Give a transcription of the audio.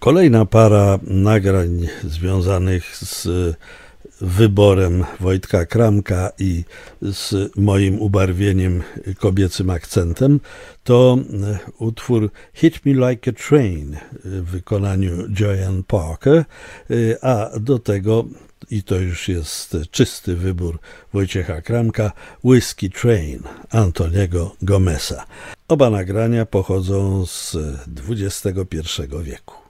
Kolejna para nagrań związanych z wyborem Wojtka Kramka i z moim ubarwieniem kobiecym akcentem to utwór Hit Me Like a Train w wykonaniu Joanne Parker, a do tego, i to już jest czysty wybór Wojciecha Kramka, Whiskey Train Antoniego Gomeza. Oba nagrania pochodzą z XXI wieku.